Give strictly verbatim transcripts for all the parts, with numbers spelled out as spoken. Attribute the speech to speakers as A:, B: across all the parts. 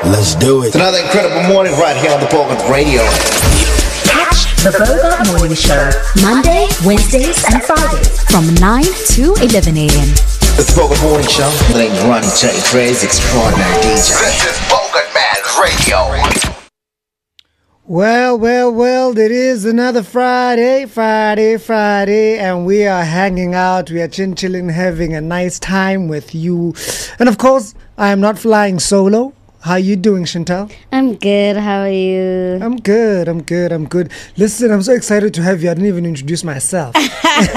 A: Let's do it.
B: It's another incredible morning right here on the Bogart Radio.
C: Catch the Bogart Morning Show Monday, Wednesdays, and Fridays from nine to eleven a.m.
B: It's the Bogart Morning Show. My name's Ronnie J. Crazy Extraordinary D J.
D: This is Bogart Man Radio.
E: Well, well, well, it is another Friday, Friday, Friday, and we are hanging out. We are chin-chilling, having a nice time with you. And of course, I am not flying solo. How you doing, Chantal?
F: I'm good. How are you?
E: I'm good. I'm good. I'm good. Listen, I'm so excited to have you. I didn't even introduce myself. The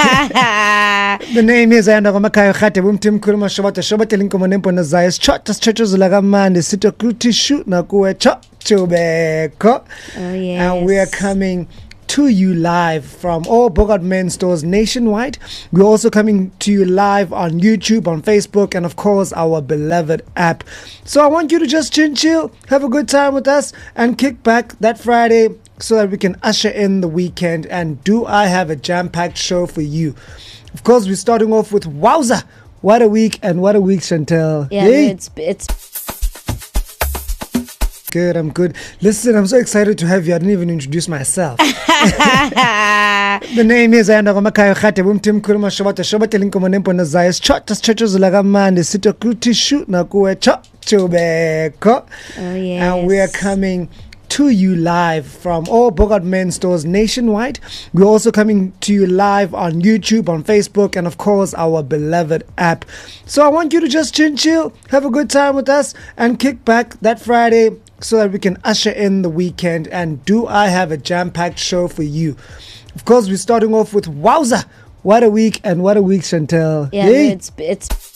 E: name is Ayanda Makayo Khate Bumtim Kuruma Shobata Shobata Linkomanempo Nazayas Chotas Churches Lagaman, the Sito Kruti Shoot Nakue Chop Chobeko.
F: Oh, yes.
E: And we are coming to you live from all Bogart Men stores nationwide. We're also coming to you live on YouTube, on Facebook, and of course our beloved app. So I want you to just chin chill, have a good time with us, and kick back that Friday so that we can usher in the weekend. And do I have a jam-packed show for you? Of course, we're starting off with wowza! What a week, and what a week, Chantal.
F: Yeah,
E: Yay.
F: no, it's it's.
E: Good, I'm good. Listen, I'm so excited to have you. I didn't even introduce myself. The name is Ayanda Makayo Khate Bumtim Kuruma Shobata Shobata Linkomanempo Nazayas Chotas Churches Lagaman, the Sito Kruti Shoot Nakue Chop Chobeko.
F: Oh, yes.
E: And we are coming to you live from all Bogart Men stores nationwide. We're also coming to you live on YouTube, on Facebook, and of course our beloved app. So I want you to just chin chill, have a good time with us, and kick back that Friday so that we can usher in the weekend. And do I have a jam-packed show for you? Of course, we're starting off with wowza! What a week, and what a week, Chantal.
F: Yeah, no,
E: Yay.
F: it's it's.